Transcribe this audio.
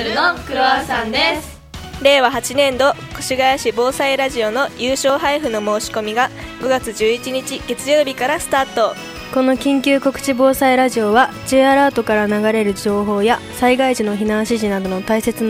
のクロワッサンです。 令和8年度越谷市防災ラジオの優勝配布の申し込みが5月11日月曜日からスタート。 この緊急告知防災ラジオは J アラートから流れる情報や災害時の避難指示などの大切な